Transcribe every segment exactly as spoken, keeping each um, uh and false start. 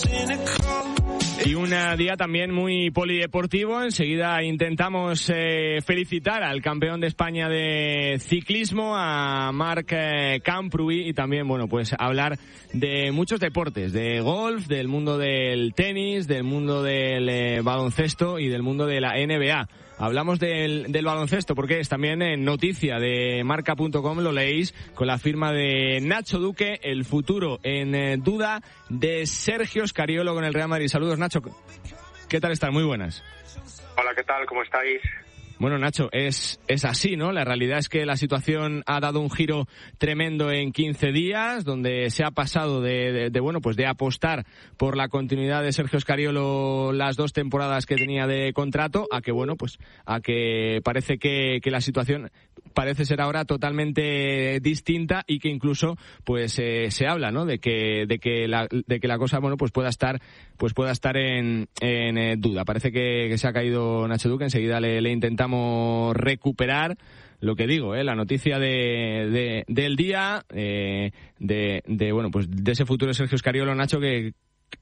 Y un día también muy polideportivo. Enseguida intentamos eh, felicitar al campeón de España de ciclismo, a Marc eh, Camprubí, y también, bueno, pues hablar de muchos deportes, de golf, del mundo del tenis, del mundo del eh, baloncesto y del mundo de la N B A. Hablamos del, del baloncesto porque es también en noticia de marca punto com, lo leéis, con la firma de Nacho Duque, el futuro en eh, duda de Sergio Scariolo con el Real Madrid. Saludos, Nacho. ¿Qué tal estás? Muy buenas. Hola, ¿qué tal? ¿Cómo estáis? Bueno, Nacho, es, es así, ¿no? La realidad es que la situación ha dado un giro tremendo en quince días, donde se ha pasado de, de, de bueno, pues de apostar por la continuidad de Sergio Scariolo las dos temporadas que tenía de contrato, a que, bueno, pues a que parece que, que la situación parece ser ahora totalmente distinta y que incluso, pues, eh, se habla, ¿no? De que, de que la, de que la cosa, bueno, pues pueda estar, pues pueda estar en, en eh, duda. Parece que, que se ha caído Nacho Duque. Enseguida le, le intentamos recuperar lo que digo, eh, la noticia de, de del día, eh, de, de bueno, pues de ese futuro Sergio Scariolo, Nacho, que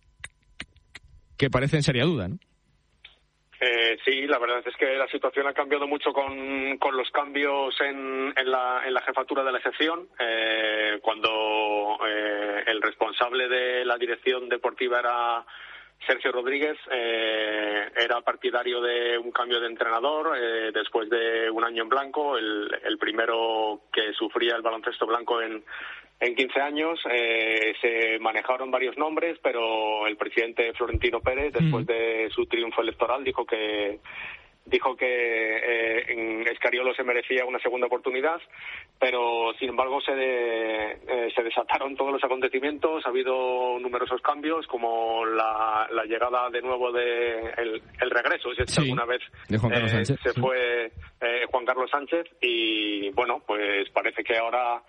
que parece en seria duda, ¿no? Eh, sí, la verdad es que la situación ha cambiado mucho con, con los cambios en, en, la, en la jefatura de la sección. Eh, cuando eh, el responsable de la dirección deportiva era Sergio Rodríguez, eh, era partidario de un cambio de entrenador eh, después de un año en blanco, el, el primero que sufría el baloncesto blanco en, en quince años. Eh, se manejaron varios nombres, pero el presidente Florentino Pérez, después mm. de su triunfo electoral, dijo que dijo que eh, en Scariolo se merecía una segunda oportunidad, pero sin embargo se, de, eh, se desataron todos los acontecimientos. Ha habido numerosos cambios, como la, la llegada de nuevo de el, el regreso, si es que sí, alguna vez de Juan Carlos eh, Sánchez, se sí. fue eh, Juan Carlos Sánchez, y bueno, pues parece que ahora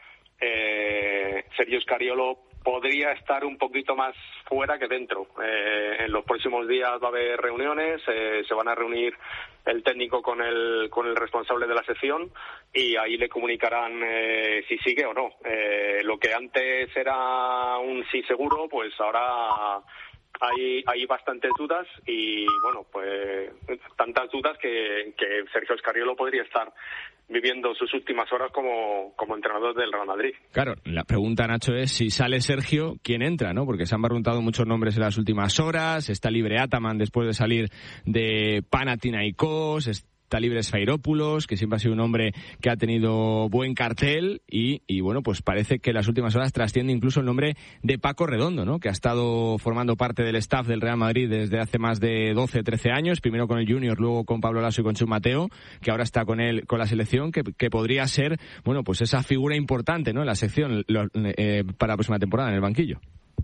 eh, Sergio Scariolo podría estar un poquito más fuera que dentro. Eh, en los próximos días va a haber reuniones, eh, se van a reunir el técnico con el con el responsable de la sección y ahí le comunicarán eh, si sigue o no. Eh, lo que antes era un sí seguro, pues ahora hay hay bastantes dudas y bueno, pues tantas dudas que, que Sergio Scariolo podría estar viviendo sus últimas horas como, como entrenador del Real Madrid. Claro, la pregunta, Nacho, es si sale Sergio, ¿quién entra, no? Porque se han barruntado muchos nombres en las últimas horas. Está libre Ataman después de salir de Panathinaikos, está libre Sfairopoulos, que siempre ha sido un hombre que ha tenido buen cartel, y, y bueno, pues parece que en las últimas horas trasciende incluso el nombre de Paco Redondo, ¿no? Que ha estado formando parte del staff del Real Madrid desde hace más de doce, trece años, primero con el Junior, luego con Pablo Lasso y con Chus Mateo, que ahora está con él, con la selección, que, que podría ser, bueno, pues esa figura importante, ¿no? En la sección lo, eh, para la próxima temporada en el banquillo.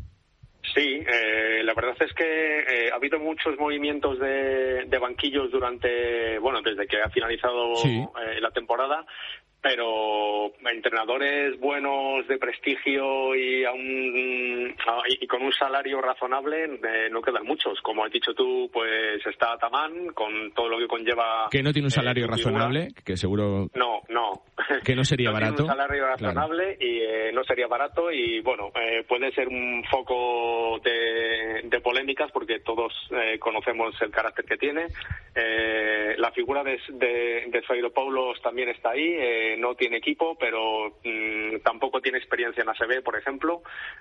Sí, eh, la verdad es que eh, ha habido muchos movimientos de, de banquillos durante, bueno, desde que ha finalizado sí. eh, la temporada, pero entrenadores buenos de prestigio y, a un, a, y con un salario razonable eh, no quedan muchos. Como has dicho tú, pues está Ataman con todo lo que conlleva. Que no tiene un salario eh, razonable, que seguro. No, no. Que no sería no barato. Tiene un salario razonable, claro. y eh, no sería barato y bueno, eh, puede ser un foco de, de polémicas porque todos eh, conocemos el carácter que tiene. Eh, la figura de, de, de Sfairopoulos también está ahí. Eh, no tiene equipo, pero mmm, tampoco tiene experiencia en A C B, por ejemplo.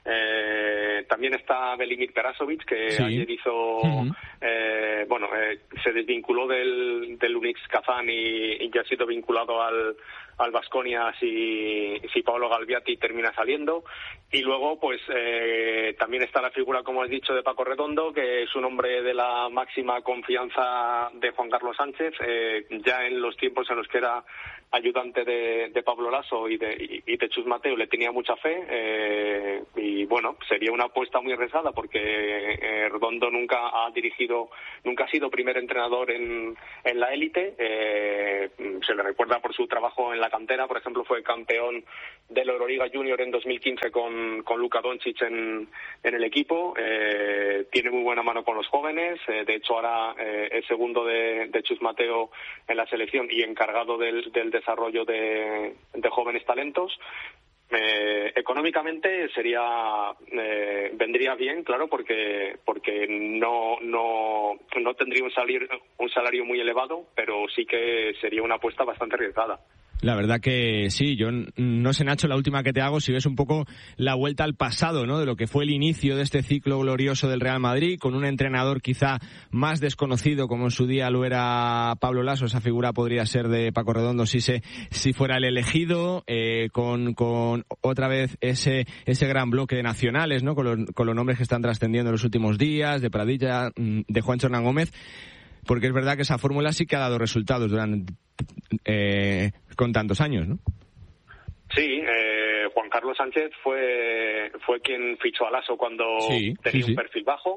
Eh, también está Velimir Perasovic, que sí. ayer hizo, uh-huh. eh, bueno, eh, se desvinculó del, del Unix Kazán y, y ya ha sido vinculado al al Baskonia si, si Paolo Galviati termina saliendo. Y luego, pues, eh, también está la figura, como has dicho, de Paco Redondo, que es un hombre de la máxima confianza de Juan Carlos Sánchez, eh, ya en los tiempos en los que era ayudante de, de Pablo Lasso y de, y, y de Chus Mateo le tenía mucha fe, eh, y bueno, sería una apuesta muy arriesgada porque eh, Redondo nunca ha dirigido, nunca ha sido primer entrenador en, en la élite. Eh, se le recuerda por su trabajo en la cantera, por ejemplo, fue campeón de la Euroliga Junior en dos mil quince con, con Luka Doncic en, en el equipo. Eh, tiene muy buena mano con los jóvenes, eh, de hecho ahora eh, es segundo de, de Chus Mateo en la selección y encargado del, del desarrollo de, de jóvenes talentos. Eh, económicamente sería eh, vendría bien, claro, porque porque no no no tendría un salario un salario muy elevado, pero sí que sería una apuesta bastante arriesgada. La verdad que sí, yo no sé, Nacho, la última que te hago, si ves un poco la vuelta al pasado, ¿no? De lo que fue el inicio de este ciclo glorioso del Real Madrid, con un entrenador quizá más desconocido, como en su día lo era Pablo Laso. Esa figura podría ser de Paco Redondo si se si fuera el elegido, eh, con con otra vez ese ese gran bloque de nacionales, ¿no? Con los, con los nombres que están trascendiendo en los últimos días, de Pradilla, de Juancho Hernán Gómez. Porque es verdad que esa fórmula sí que ha dado resultados durante eh, con tantos años, ¿no? Sí, eh, Juan Carlos Sánchez fue fue quien fichó a Laso cuando sí, tenía sí, sí. un perfil bajo.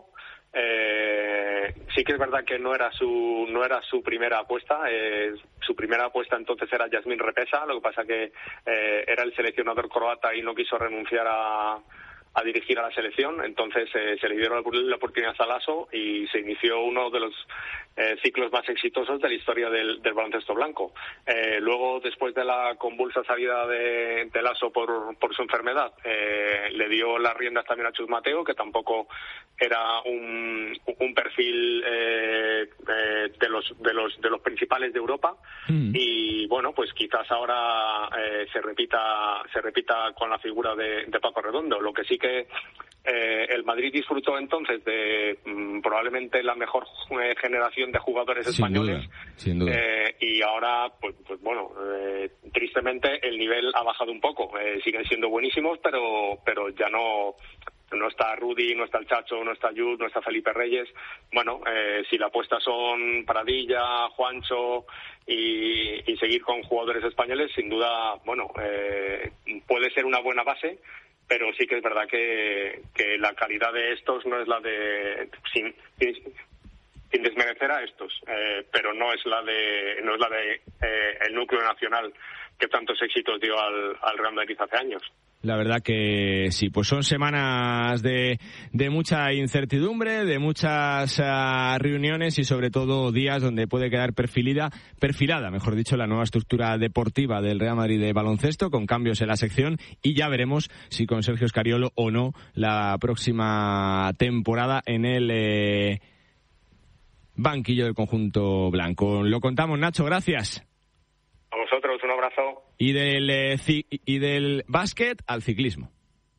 Eh, sí que es verdad que no era su no era su primera apuesta. Eh, su primera apuesta entonces era Yasmín Repesa. Lo que pasa que eh, era el seleccionador croata y no quiso renunciar a a dirigir a la selección, entonces eh, se le dieron la oportunidad a Laso y se inició uno de los eh, ciclos más exitosos de la historia del, del baloncesto blanco. Eh, luego, después de la convulsa salida de, de Laso por, por su enfermedad, eh, le dio las riendas también a Chus Mateo, que tampoco era un, un perfil eh, eh, de los de los de los principales de Europa. Mm. Y bueno, pues quizás ahora eh, se repita se repita con la figura de, de Paco Redondo. Lo que sí que eh, el Madrid disfrutó entonces de mm, probablemente la mejor eh, generación de jugadores sin españoles, duda, sin duda. Eh, y ahora pues, pues bueno, eh, tristemente el nivel ha bajado un poco. Eh, siguen siendo buenísimos, pero pero ya no no está Rudy, no está el Chacho, no está Yud, no está Felipe Reyes. Bueno, eh, si la apuesta son Pradilla, Juancho y, y seguir con jugadores españoles, sin duda, bueno, eh, puede ser una buena base. Pero sí que es verdad que, que la calidad de estos no es la de sin, sin, sin desmerecer a estos, eh, pero no es la de no es la de eh, el núcleo nacional que tantos éxitos dio al, al Real Madrid hace años. La verdad que sí, pues son semanas de, de mucha incertidumbre, de muchas uh, reuniones y sobre todo días donde puede quedar perfilada, perfilada, mejor dicho, la nueva estructura deportiva del Real Madrid de baloncesto, con cambios en la sección, y ya veremos si con Sergio Scariolo o no la próxima temporada en el eh, banquillo del conjunto blanco. Lo contamos, Nacho, gracias. A vosotros, un abrazo. Y del, eh, ci- y del básquet al ciclismo.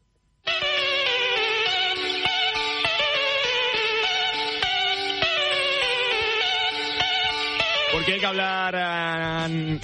Porque hay que hablar... Uh,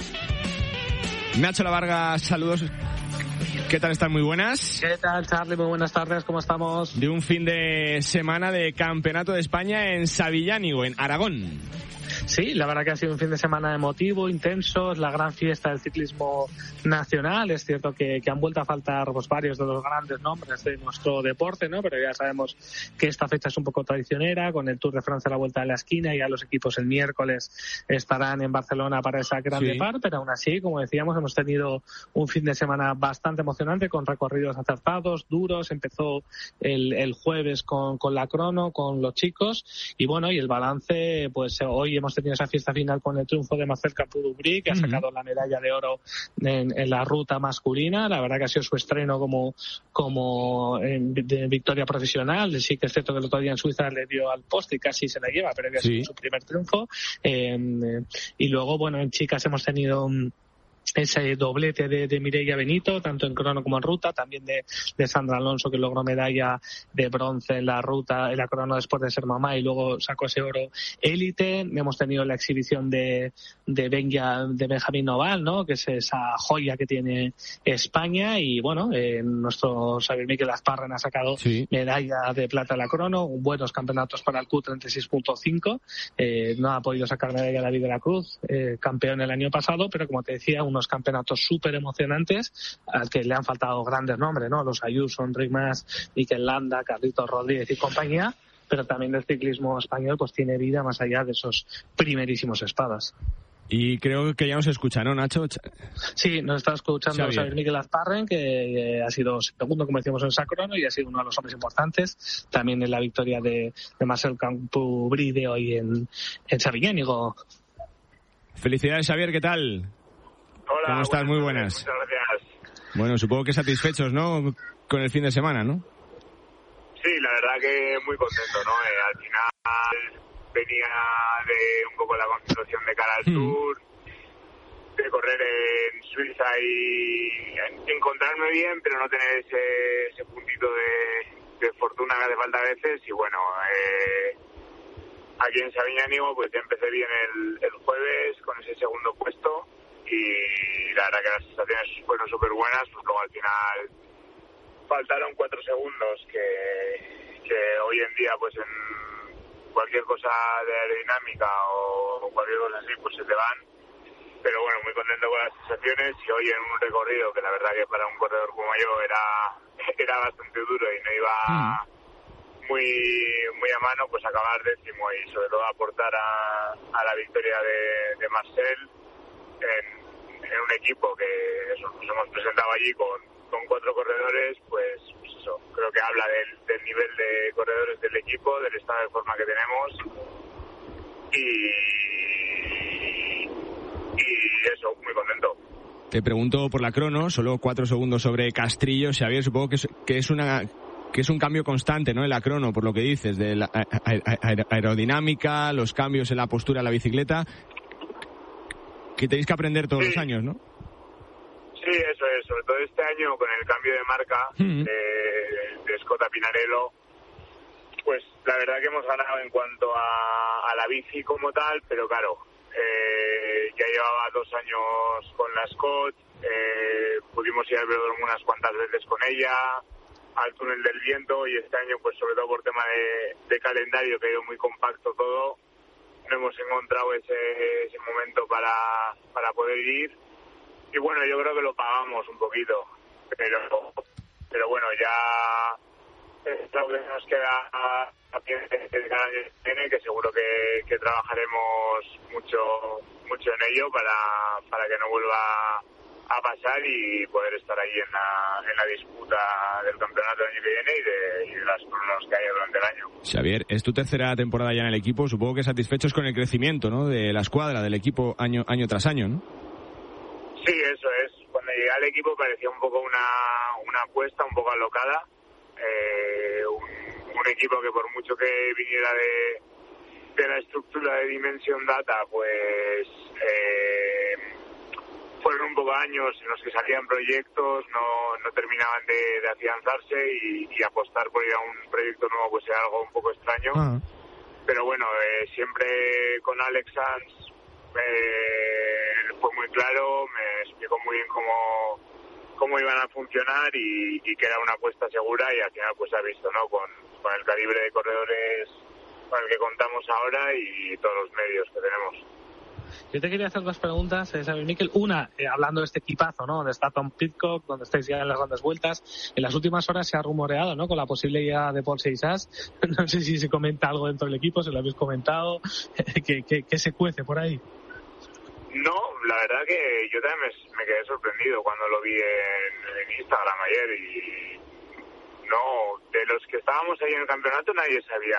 Nacho Lavarga, saludos. ¿Qué tal están? Muy buenas. ¿Qué tal, Charlie? Muy buenas tardes, ¿cómo estamos? De un fin de semana de Campeonato de España en Sabillánigo, en Aragón. Sí, la verdad que ha sido un fin de semana emotivo, intenso, es la gran fiesta del ciclismo nacional. Es cierto que, que han vuelto a faltar pues, varios de los grandes nombres de nuestro deporte, ¿no? Pero ya sabemos que esta fecha es un poco traicionera, con el Tour de Francia a la vuelta de la esquina, y ya los equipos el miércoles estarán en Barcelona para esa gran sí. depart, pero aún así, como decíamos, hemos tenido un fin de semana bastante emocionante, con recorridos acertados, duros. Empezó el, el jueves con, con la crono, con los chicos, y bueno, y el balance, pues hoy hemos tenido esa fiesta final con el triunfo de Marcel Capudubrí, que ha sacado uh-huh. la medalla de oro en, en la ruta masculina. La verdad que ha sido su estreno como, como en, de victoria profesional. Sí que es cierto que el otro día en Suiza le dio al poste y casi se la lleva, pero había sido sí. su primer triunfo. Eh, y luego, bueno, en chicas hemos tenido ese doblete de, de Mireia Benito, tanto en crono como en ruta, también de, de Sandra Alonso, que logró medalla de bronce en la ruta, en la crono después de ser mamá, y luego sacó ese oro élite. Hemos tenido la exhibición de, de, Benja, de Benjamín Noval, ¿no? Que es esa joya que tiene España, y bueno, eh, nuestro Xavier Miquel Azparren ha sacado sí. medalla de plata en la crono, buenos campeonatos para el Q treinta y seis punto cinco, eh, no ha podido sacar medalla David de la Cruz, eh, campeón el año pasado, pero como te decía, unos campeonatos súper emocionantes al que le han faltado grandes nombres, ¿no? Los Ayuso, Enric Mas, Mikel Landa, Carlitos Rodríguez y compañía, pero también el ciclismo español pues tiene vida más allá de esos primerísimos espadas. Y creo que ya nos escucha, ¿no, Nacho? Sí, nos está escuchando Xavier, Xavier Miquel Azparren, que ha sido segundo, como decíamos, en esa crono, y ha sido uno de los hombres importantes. También en la victoria de, de Marcel Capudubrí de hoy en, en Sabillánigo. Felicidades, Xavier, ¿qué tal? Hola, ¿cómo estás? Muy buenas. Muchas gracias. Bueno, supongo que satisfechos, ¿no?, con el fin de semana, ¿no? Sí, la verdad que muy contento, ¿no? Eh, al final venía de un poco la concentración de cara al Mm. Tour, de correr en Suiza y encontrarme bien, pero no tener ese, ese puntito de, de fortuna que hace falta a veces. Y bueno, eh, aquí en Sabiñánigo pues ya empecé bien el, el jueves con ese segundo puesto y la verdad que las sensaciones fueron súper buenas. Pues luego al final faltaron cuatro segundos que, que hoy en día pues en cualquier cosa de aerodinámica o cualquier cosa así pues se te van. Pero bueno, muy contento con las sensaciones y hoy en un recorrido que la verdad que para un corredor como yo era era bastante duro y no iba muy muy a mano, pues acabar décimo y sobre todo aportar a, a la victoria de, de Marcel en, en un equipo que eso, nos hemos presentado allí con, con cuatro corredores, pues, pues eso, creo que habla del, del nivel de corredores del equipo, del estado de forma que tenemos y y eso, muy contento. Te pregunto por la crono, solo cuatro segundos sobre Castrillo. Xavier, supongo que es, que es una que es un cambio constante, ¿no?, en la crono, por lo que dices, de la aer- aerodinámica, los cambios en la postura de la bicicleta, que tenéis que aprender todos sí. los años, ¿no? Sí, eso es, sobre todo este año con el cambio de marca Mm. de, de Scotta Pinarello, pues la verdad que hemos ganado en cuanto a, a la bici como tal, pero claro, Eh, ya llevaba dos años con la Scott, eh, pudimos ir al velódromo unas cuantas veces con ella, al túnel del viento, y este año pues sobre todo por tema de, de calendario, que ha ido muy compacto todo, no hemos encontrado ese, ese momento para, para poder ir, y bueno, yo creo que lo pagamos un poquito, pero pero bueno, ya es lo que nos queda a pie de cada año que viene, que seguro que, que trabajaremos mucho mucho en ello para, para que no vuelva a pasar y poder estar ahí en la, en la disputa del campeonato el año que viene y de, y de las cronos que haya durante el año. Xavier, es tu tercera temporada ya en el equipo, supongo que satisfechos con el crecimiento, ¿no?, de la escuadra, del equipo año año tras año, ¿no? Sí, eso es. Cuando llegué al equipo parecía un poco una, una apuesta un poco alocada. Eh, un, un equipo que por mucho que viniera de, de la estructura de Dimension Data, pues eh, fueron un poco años en los que salían proyectos, no, no terminaban de, de afianzarse y, y apostar por ir a un proyecto nuevo pues era algo un poco extraño. Ah. Pero bueno, eh, siempre con Alex Sanz eh, fue muy claro, me explicó muy bien cómo cómo iban a funcionar y, y que era una apuesta segura y al final pues se ha visto, ¿no?, con, con el calibre de corredores con el que contamos ahora y todos los medios que tenemos. Yo te quería hacer dos preguntas, eh, Xavier Miquel. Una, eh, hablando de este equipazo, ¿no?, donde está Tom Pidcock, donde estáis ya en las grandes vueltas. En las últimas horas se ha rumoreado, ¿no?, con la posibilidad de Paul Seixas. No sé si se comenta algo dentro del equipo, si lo habéis comentado. ¿Qué, qué, qué se cuece por ahí? No, la verdad que yo también me, me quedé sorprendido cuando lo vi en, en Instagram ayer y no, de los que estábamos ahí en el campeonato nadie sabía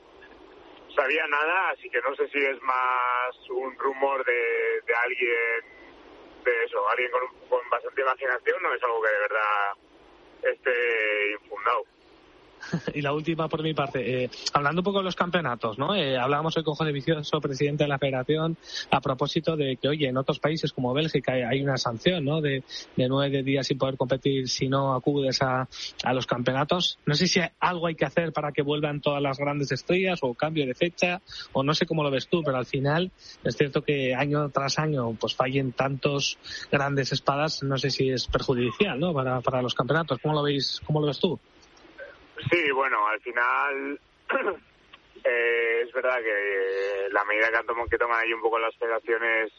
sabía nada, así que no sé si es más un rumor de, de alguien de eso, alguien con, con bastante imaginación, no es algo que de verdad esté infundado. Y la última por mi parte, eh, hablando un poco de los campeonatos, ¿no? Eh, hablábamos hoy con José Vicioso, presidente de la Federación, a propósito de que, oye, en otros países como Bélgica hay una sanción, ¿no?, de, de nueve días sin poder competir si no acudes a, a los campeonatos. No sé si hay, algo hay que hacer para que vuelvan todas las grandes estrellas o cambio de fecha, o no sé cómo lo ves tú, pero al final es cierto que año tras año pues fallen tantos grandes espadas, no sé si es perjudicial, ¿no?, para, para los campeonatos. ¿Cómo lo veis, cómo lo ves tú? Sí, bueno, al final eh, es verdad que la medida que toman, que toman ahí un poco las federaciones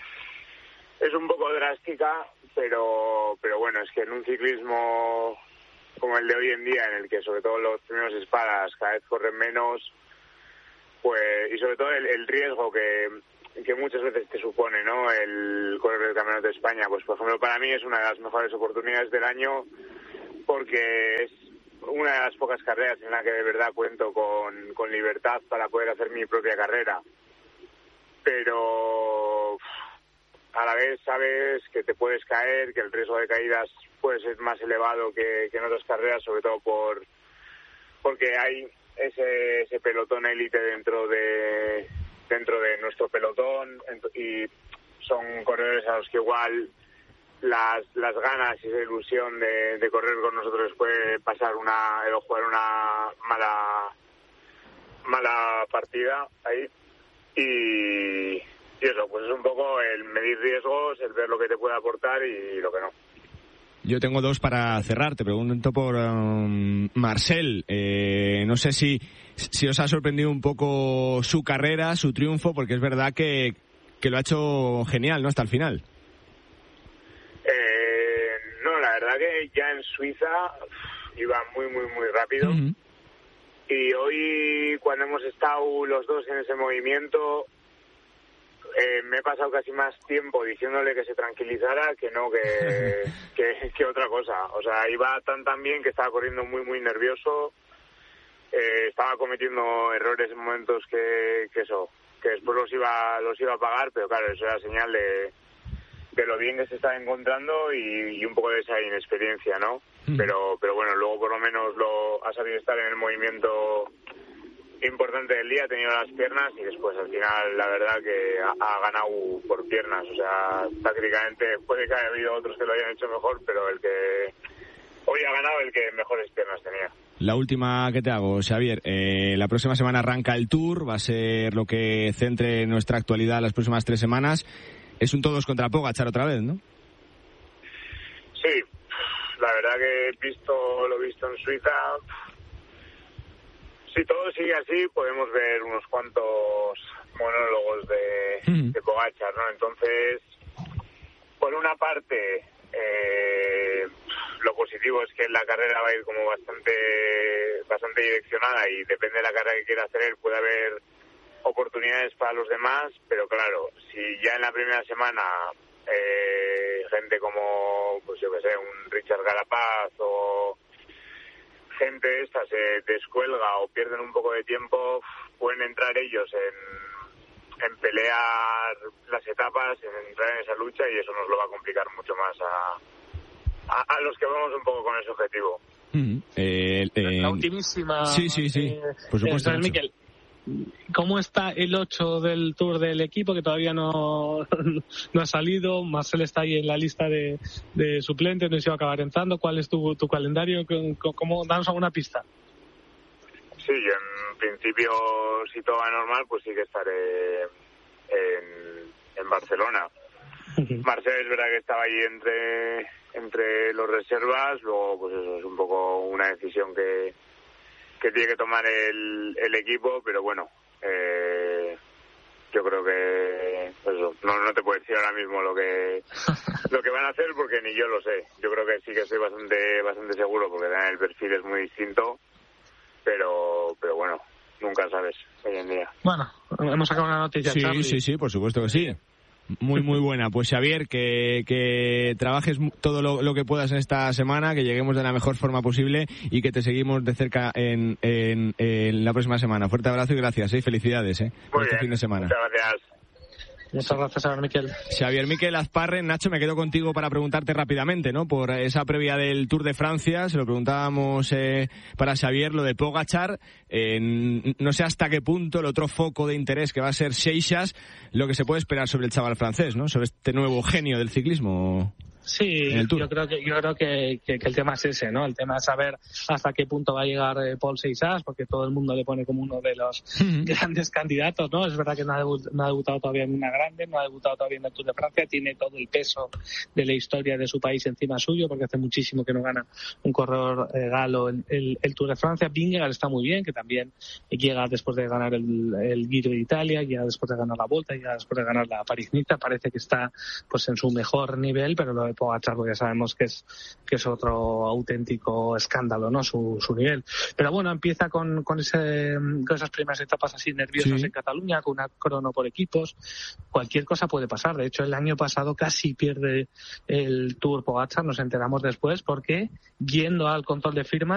es un poco drástica, pero pero bueno, es que en un ciclismo como el de hoy en día, en el que sobre todo los primeros espadas cada vez corren menos, pues y sobre todo el, el riesgo que, que muchas veces te supone, ¿no?, el correr el Campeonato de España, pues por ejemplo para mí es una de las mejores oportunidades del año porque es una de las pocas carreras en la que de verdad cuento con, con libertad para poder hacer mi propia carrera. Pero a la vez sabes que te puedes caer, que el riesgo de caídas puede ser más elevado que, que en otras carreras, sobre todo por porque hay ese, ese pelotón élite dentro de dentro de nuestro pelotón, y son corredores a los que igual las las ganas y esa ilusión de, de correr con nosotros puede pasar una el jugar una mala mala partida ahí, y, y eso pues es un poco el medir riesgos, el ver lo que te puede aportar y lo que no. Yo tengo dos para cerrar. Te pregunto por um, Marcel. Eh, no sé si, si os ha sorprendido un poco su carrera, su triunfo, porque es verdad que, que lo ha hecho genial, ¿no? Hasta el final. Eh, no, la verdad que ya en Suiza iba muy, muy, muy rápido. Uh-huh. Y hoy, cuando hemos estado los dos en ese movimiento, eh, me he pasado casi más tiempo diciéndole que se tranquilizara que no que, que, que otra cosa. O sea, iba tan tan bien que estaba corriendo muy, muy nervioso. Eh, estaba cometiendo errores en momentos que, que eso, que después los iba los iba a pagar, pero claro, eso era señal de, de lo bien que se estaba encontrando y, y un poco de esa inexperiencia, ¿no? Mm. Pero pero bueno, luego por lo menos lo ha sabido estar en el movimiento importante del día, ha tenido las piernas y después al final la verdad que ha, ha ganado por piernas. O sea, tácticamente puede que haya habido otros que lo hayan hecho mejor, pero el que hoy ha ganado el que mejores piernas tenía. La última que te hago, Xavier, eh, la próxima semana arranca el Tour, va a ser lo que centre nuestra actualidad las próximas tres semanas. Es un todos contra Pogačar otra vez, ¿no? Sí, la verdad que he visto lo visto en Suiza. Si todo sigue así, podemos ver unos cuantos monólogos de, mm. de Pogačar, ¿no? Entonces, por una parte, eh, lo positivo es que la carrera va a ir como bastante bastante direccionada y depende de la carrera que quiera hacer él, puede haber oportunidades para los demás, pero claro, si ya en la primera semana eh, gente como, pues yo que sé, un Richard Carapaz o gente esta se descuelga o pierden un poco de tiempo, pueden entrar ellos en, en pelear las etapas, en entrar en esa lucha, y eso nos lo va a complicar mucho más a, a, a los que vamos un poco con ese objetivo. Mm-hmm. eh, eh, la ultimísima. Sí, sí, sí. Eh, por supuesto. Eh, Miquel, ¿cómo está el ocho del Tour del equipo, que todavía no, no ha salido? Marcel está ahí en la lista de, de suplentes, no se va a acabar entrando. ¿Cuál es tu, tu calendario? ¿Cómo, danos alguna pista? Sí, yo en principio, si todo va normal, pues sí que estaré en, en Barcelona. Marcel es verdad que estaba ahí entre, entre los reservas, luego pues eso es un poco una decisión que que tiene que tomar el, el equipo, pero bueno, eh, yo creo que pues eso, no, no te puedo decir ahora mismo lo que lo que van a hacer porque ni yo lo sé. Yo creo que sí que estoy bastante bastante seguro porque el perfil es muy distinto, pero pero bueno, nunca sabes hoy en día. Bueno, hemos sacado una noticia. Sí, Charlie. sí, sí, por supuesto que sí. Muy, muy buena. Pues Xavier, que, que trabajes todo lo, lo que puedas en esta semana, que lleguemos de la mejor forma posible y que te seguimos de cerca en, en, en la próxima semana. Fuerte abrazo y gracias, ¿eh? Felicidades, ¿eh? Muy este bien. fin de semana. Muchas gracias. Muchas gracias, Xavier Miquel. Xavier Miquel Azparren. Nacho, me quedo contigo para preguntarte rápidamente, ¿no? Por esa previa del Tour de Francia, se lo preguntábamos eh, para Xavier, lo de Pogačar. Eh, no sé hasta qué punto el otro foco de interés que va a ser Seixas, lo que se puede esperar sobre el chaval francés, ¿no? Sobre este nuevo genio del ciclismo. Sí, yo creo que yo creo que, que, que el tema es ese, ¿no? El tema es saber hasta qué punto va a llegar eh, Paul Seixas, porque todo el mundo le pone como uno de los uh-huh. grandes candidatos, ¿no? Es verdad que no ha, debut, no ha debutado todavía en una grande, no ha debutado todavía en el Tour de Francia, tiene todo el peso de la historia de su país encima suyo, porque hace muchísimo que no gana un corredor eh, galo el, el, el Tour de Francia. Vingegaard está muy bien, que también llega después de ganar el, el Giro de Italia, llega después de ganar la Volta, llega después de ganar la París-Niza, parece que está pues en su mejor nivel, pero lo de Pogačar, porque sabemos que es que es otro auténtico escándalo, ¿no? Su, su nivel. Pero bueno, empieza con con, ese, con esas primeras etapas así nerviosas sí. en Cataluña, con una crono por equipos. Cualquier cosa puede pasar. De hecho, el año pasado casi pierde el Tour Pogačar, nos enteramos después, porque yendo al control de firmas